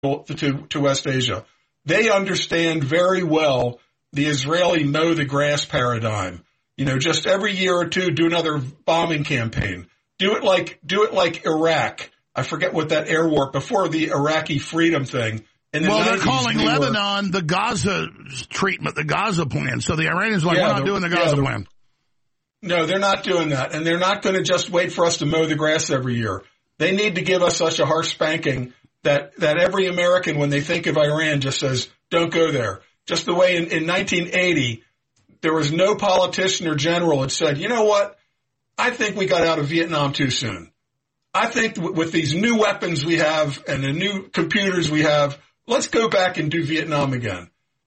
to West Asia. They understand very well the Israeli know the grass paradigm. Just every year or two, do another bombing campaign. Do it like Iraq. I forget what that air war before the Iraqi freedom thing. Well, they're calling Lebanon the Gaza treatment, the Gaza plan. So the Iranians are like, we're not doing the Gaza plan. No, they're not doing that. And they're not going to just wait for us to mow the grass every year. They need to give us such a harsh spanking that every American, when they think of Iran, just says, don't go there. Just the way in 1980, there was no politician or general that said, you know what? I think we got out of Vietnam too soon. I think with these new weapons we have and the new computers we have, let's go back and do Vietnam again.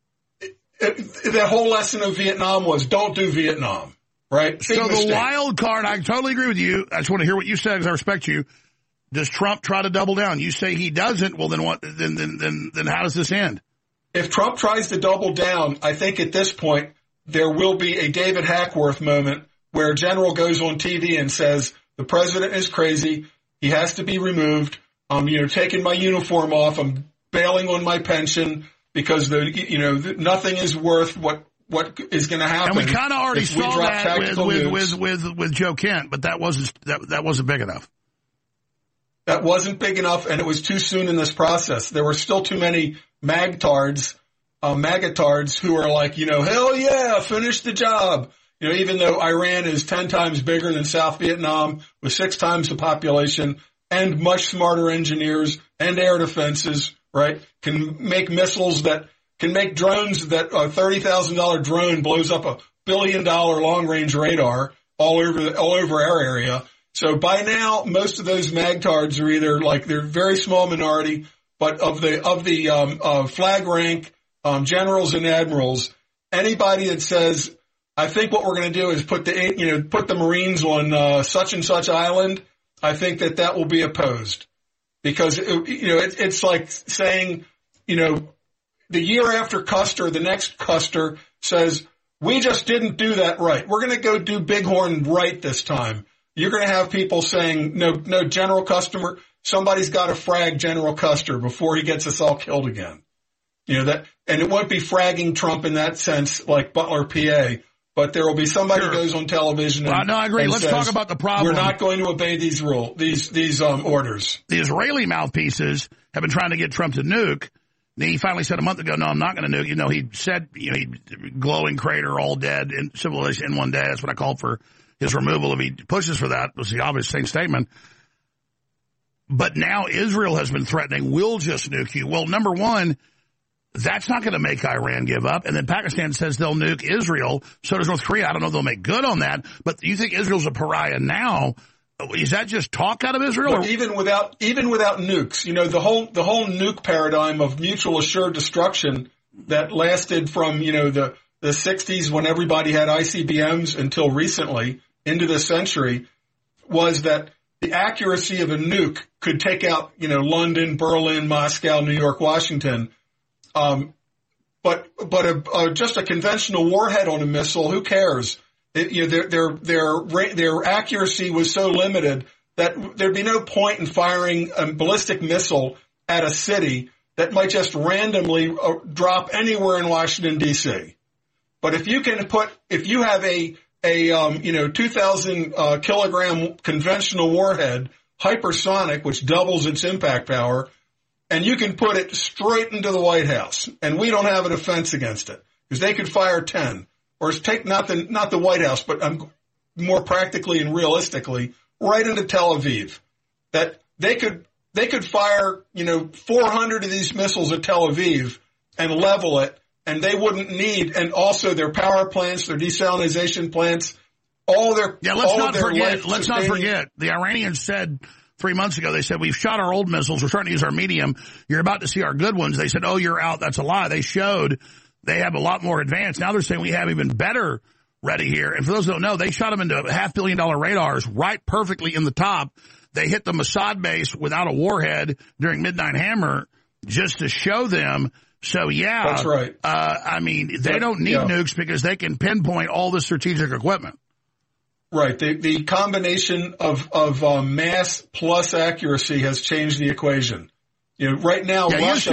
The whole lesson of Vietnam was don't do Vietnam, right? So the wild card, I totally agree with you. I just want to hear what you said because I respect you. Does Trump try to double down? You say he doesn't. Well, then what? Then how does this end? If Trump tries to double down, I think at this point there will be a David Hackworth moment where a general goes on TV and says the president is crazy. He has to be removed. I'm, taking my uniform off. I'm bailing on my pension because nothing is worth what is going to happen. And we kind of already saw that with Joe Kent, but that wasn't big enough. That wasn't big enough, and it was too soon in this process. There were still too many magatards who are like, hell yeah, finish the job. Even though Iran is 10 times bigger than South Vietnam with 6 times the population and much smarter engineers and air defenses, right, can make missiles that can make drones that a $30,000 drone blows up $1 billion long-range radar all over our area. So by now, most of those magtards are either they're very small minority, but of the flag rank generals and admirals, anybody that says, I think what we're going to do is put the Marines on such and such island, I think that will be opposed because it's like saying the year after Custer, the next Custer says we just didn't do that right. We're going to go do Bighorn right this time. You're going to have people saying, no, General Custer, somebody's got to frag General Custer before he gets us all killed again. And it won't be fragging Trump in that sense like Butler, PA, but there will be somebody who goes on television and I agree. Let's talk about the problem. We're not going to obey these orders. The Israeli mouthpieces have been trying to get Trump to nuke. He finally said a month ago, no, I'm not going to nuke. He said, glowing crater, all dead, in civilization in one day. That's what I called for his removal. If he pushes for that, was the obvious same statement. But now Israel has been threatening, we'll just nuke you. Well, number one, that's not going to make Iran give up. And then Pakistan says they'll nuke Israel. So does North Korea. I don't know if they'll make good on that. But you think Israel's a pariah now? Is that just talk out of Israel? But even without nukes, the whole nuke paradigm of mutual assured destruction that lasted from, the 60s when everybody had ICBMs until recently into this century was that the accuracy of a nuke could take out, London, Berlin, Moscow, New York, Washington. But just a conventional warhead on a missile, who cares? Their accuracy was so limited that there'd be no point in firing a ballistic missile at a city that might just randomly drop anywhere in Washington D.C. But if you have a 2,000 kilogram conventional warhead, hypersonic, which doubles its impact power, and you can put it straight into the White House, and we don't have a defense against it because they could fire 10, or take not the White House, but more practically and realistically, right into Tel Aviv. That they could fire 400 of these missiles at Tel Aviv and level it, and they wouldn't need, and also their power plants, their desalination plants, let's not forget the Iranians said 3 months ago, they said, we've shot our old missiles. We're starting to use our medium. You're about to see our good ones. They said, oh, you're out. That's a lie. They showed they have a lot more advanced. Now they're saying we have even better ready here. And for those who don't know, they shot them into $500 million radars right perfectly in the top. They hit the Mossad base without a warhead during Midnight Hammer just to show them. So, yeah. That's right. They don't need nukes because they can pinpoint all the strategic equipment. Right. The combination of mass plus accuracy has changed the equation. You know, right now, Yeah, Russia